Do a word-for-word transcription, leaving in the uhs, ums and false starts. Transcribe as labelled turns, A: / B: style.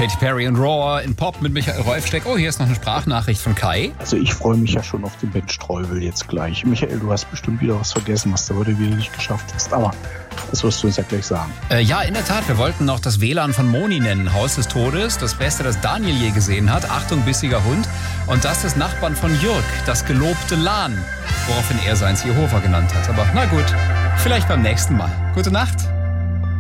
A: Katy Perry und Roar in Pop mit Michael Rolfsteck. Oh, hier ist noch eine Sprachnachricht von Kai.
B: Also ich freue mich ja schon auf den Ben Streubel jetzt gleich. Michael, du hast bestimmt wieder was vergessen, was du heute wieder nicht geschafft hast. Aber das wirst du uns ja gleich sagen.
A: Äh, ja, in der Tat. Wir wollten noch das W L A N von Moni nennen. Haus des Todes. Das Beste, das Daniel je gesehen hat. Achtung, bissiger Hund. Und das des Nachbarn von Jürg. Das gelobte Lahn. Woraufhin er seins Jehova genannt hat. Aber na gut, vielleicht beim nächsten Mal. Gute Nacht.